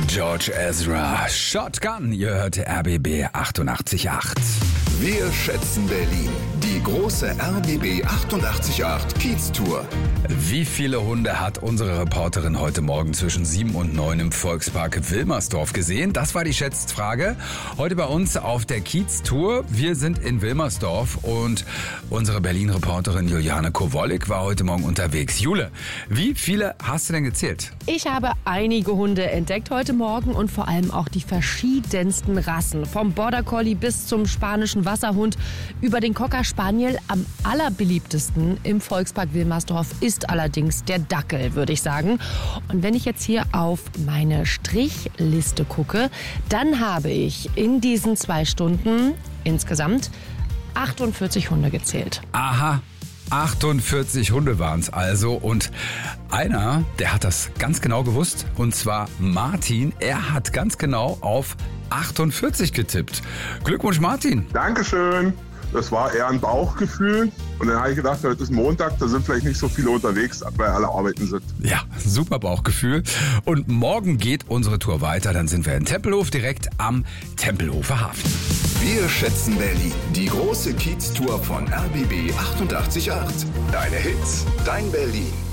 George Ezra, Shotgun, ihr hört RBB 88.8. Wir schätzen Berlin. Die große RBB 88.8 Kiez-Tour. Wie viele Hunde hat unsere Reporterin heute Morgen zwischen 7 und 9 im Volkspark Wilmersdorf gesehen? Das war die Schätzfrage. Heute bei uns auf der Kiez-Tour. Wir sind in Wilmersdorf und unsere Berlin-Reporterin Juliane Kowollik war heute Morgen unterwegs. Jule, wie viele hast du denn gezählt? Ich habe einige Hunde entdeckt heute Morgen und vor allem auch die verschiedensten Rassen. Vom Border Collie bis zum spanischen Wasserhund über den Cocker Spaniel. Am allerbeliebtesten im Volkspark Wilmersdorf ist allerdings der Dackel, würde ich sagen. Und wenn ich jetzt hier auf meine Strichliste gucke, dann habe ich in diesen 2 Stunden insgesamt 48 Hunde gezählt. Aha. 48 Hunde waren es also und einer, der hat das ganz genau gewusst, und zwar Martin. Er hat ganz genau auf 48 getippt. Glückwunsch, Martin. Dankeschön. Das war eher ein Bauchgefühl. Und dann habe ich gedacht, heute ist Montag, da sind vielleicht nicht so viele unterwegs, weil alle arbeiten sind. Ja, super Bauchgefühl. Und morgen geht unsere Tour weiter. Dann sind wir in Tempelhof, direkt am Tempelhofer Hafen. Wir schätzen Berlin. Die große Kiez-Tour von RBB 88.8. Deine Hits, dein Berlin.